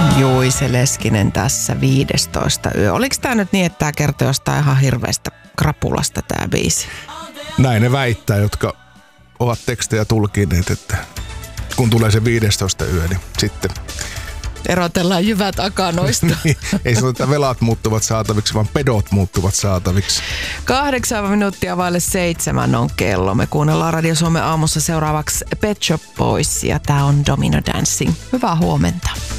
Juise Leskinen tässä 15 yö. Oliko tää nyt niin, että tää kertoo jostain ihan hirveästä krapulasta tää biisi? Näin ne väittää, jotka ovat tekstejä tulkineet, että kun tulee se 15 yö, niin sitten... Erotellaan jyvät akanoista. Niin, ei sanota, että velat muuttuvat saataviksi, vaan pedot muuttuvat saataviksi. 8 minuuttia vaille 7 on kello. Me kuunnellaan Radio Suomen aamussa seuraavaksi Pet Shop Boys ja tää on Domino Dancing. Hyvää huomenta.